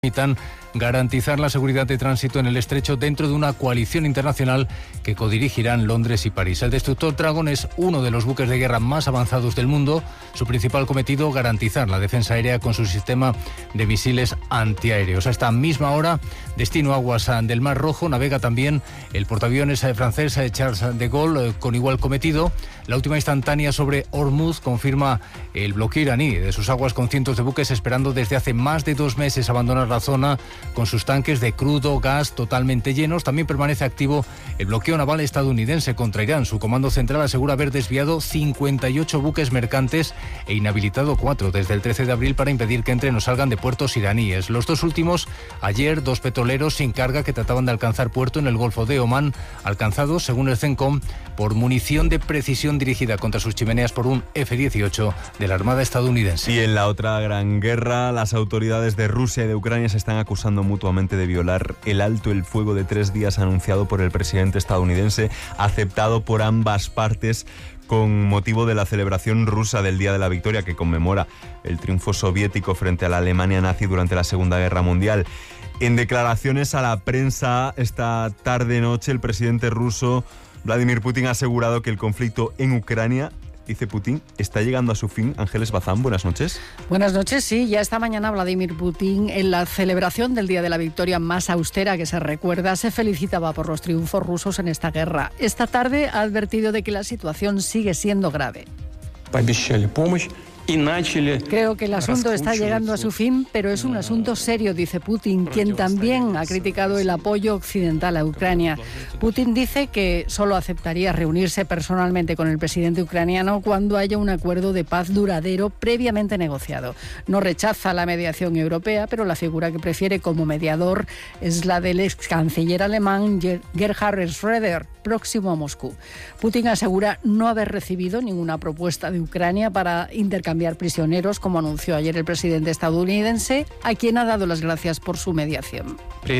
permitan garantizar la seguridad de tránsito en el estrecho dentro de una coalición internacional que codirigirán Londres y París. El destructor Dragon es uno de los buques de guerra más avanzados del mundo. Su principal cometido, garantizar la defensa aérea con su sistema de misiles antiaéreos. A esta misma hora, destino aguas del Mar Rojo, navega también el portaaviones francés Charles de Gaulle con igual cometido. La última instantánea sobre Hormuz confirma el bloqueo iraní de sus aguas, con cientos de buques esperando desde hace más de 2 meses abandonar la zona con sus tanques de crudo, gas totalmente llenos. También permanece activo el bloqueo naval estadounidense contra Irán. Su comando central asegura haber desviado 58 buques mercantes e inhabilitado 4 desde el 13 de abril para impedir que entren o salgan de puertos iraníes. Los 2 últimos, ayer, 2 petroleros sin carga que trataban de alcanzar puerto en el Golfo de Omán, alcanzados, según el CENTCOM, por munición de precisión dirigida contra sus chimeneas por un F-18 de la Armada estadounidense. Y en la otra gran guerra, las autoridades de Rusia y de Ucrania se están acusando mutuamente de violar el alto el fuego de 3 días anunciado por el presidente estadounidense, aceptado por ambas partes con motivo de la celebración rusa del Día de la Victoria, que conmemora el triunfo soviético frente a la Alemania nazi durante la Segunda Guerra Mundial. En declaraciones a la prensa esta tarde-noche, el presidente ruso Vladimir Putin ha asegurado que el conflicto en Ucrania, dice Putin, está llegando a su fin. Ángeles Bazán, buenas noches. Buenas noches, sí. Ya esta mañana Vladimir Putin, en la celebración del Día de la Victoria más austera que se recuerda, se felicitaba por los triunfos rusos en esta guerra. Esta tarde ha advertido de que la situación sigue siendo grave. Creo que el asunto está llegando a su fin, pero es un asunto serio, dice Putin, quien también ha criticado el apoyo occidental a Ucrania. Putin dice que solo aceptaría reunirse personalmente con el presidente ucraniano cuando haya un acuerdo de paz duradero previamente negociado. No rechaza la mediación europea, pero la figura que prefiere como mediador es la del ex canciller alemán Gerhard Schröder, próximo a Moscú. Putin asegura no haber recibido ninguna propuesta de Ucrania para intercambiar prisioneros, como anunció ayer el presidente estadounidense, a quien ha dado las gracias por su mediación.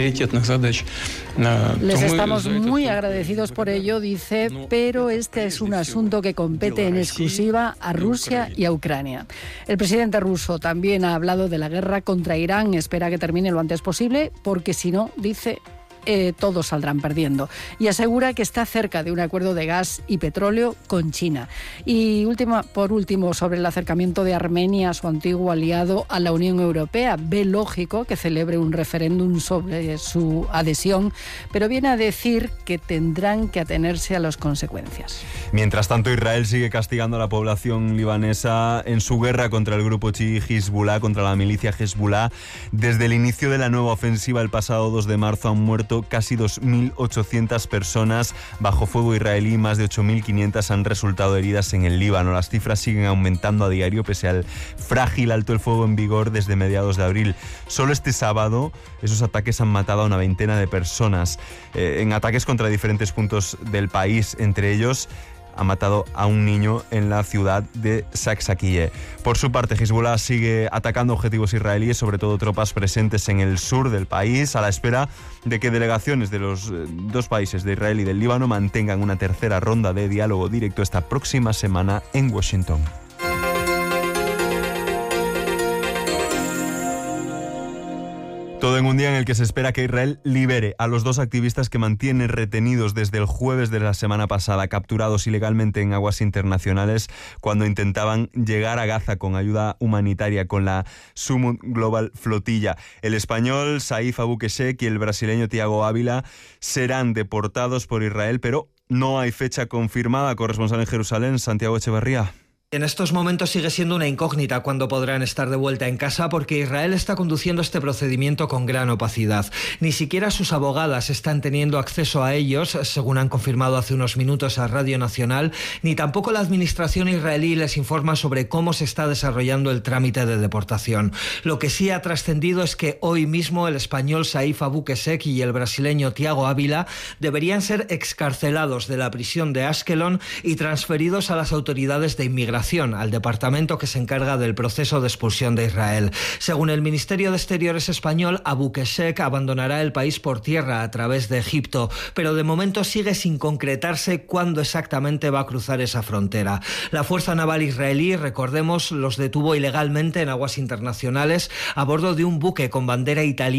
Les estamos muy agradecidos por ello, dice, pero este es un asunto que compete en exclusiva a Rusia y a Ucrania. El presidente ruso también ha hablado de la guerra contra Irán, espera que termine lo antes posible, porque si no, dice, todos saldrán perdiendo, y asegura que está cerca de un acuerdo de gas y petróleo con China. Y por último, sobre el acercamiento de Armenia, su antiguo aliado, a la Unión Europea, ve lógico que celebre un referéndum sobre su adhesión, pero viene a decir que tendrán que atenerse a las consecuencias. Mientras tanto, Israel sigue castigando a la población libanesa en su guerra contra el grupo chií Hezbollah, contra la milicia Hezbollah. Desde el inicio de la nueva ofensiva el pasado 2 de marzo han muerto casi 2.800 personas bajo fuego israelí, más de 8.500 han resultado heridas en el Líbano. Las cifras siguen aumentando a diario pese al frágil alto el fuego en vigor desde mediados de abril. Solo este sábado esos ataques han matado a una veintena de personas en ataques contra diferentes puntos del país, entre ellos ha matado a un niño en la ciudad de Saksakiyeh. Por su parte, Hezbollah sigue atacando objetivos israelíes, sobre todo tropas presentes en el sur del país, a la espera de que delegaciones de los 2 países, de Israel y del Líbano, mantengan una tercera ronda de diálogo directo esta próxima semana en Washington. Todo en un día en el que se espera que Israel libere a los 2 activistas que mantiene retenidos desde el jueves de la semana pasada, capturados ilegalmente en aguas internacionales cuando intentaban llegar a Gaza con ayuda humanitaria con la Summit Global Flotilla. El español Saif Abukeshek y el brasileño Thiago Ávila serán deportados por Israel, pero no hay fecha confirmada. Corresponsal en Jerusalén, Santiago Echevarría. En estos momentos sigue siendo una incógnita cuándo podrán estar de vuelta en casa, porque Israel está conduciendo este procedimiento con gran opacidad. Ni siquiera sus abogadas están teniendo acceso a ellos, según han confirmado hace unos minutos a Radio Nacional, ni tampoco la administración israelí les informa sobre cómo se está desarrollando el trámite de deportación. Lo que sí ha trascendido es que hoy mismo el español Saif Abukeshek y el brasileño Thiago Ávila deberían ser excarcelados de la prisión de Ashkelon y transferidos a las autoridades de inmigración Migración, al departamento que se encarga del proceso de expulsión de Israel. Según el Ministerio de Exteriores español, Abu Keshek abandonará el país por tierra a través de Egipto, pero de momento sigue sin concretarse cuándo exactamente va a cruzar esa frontera. La Fuerza Naval israelí, recordemos, los detuvo ilegalmente en aguas internacionales a bordo de un buque con bandera italiana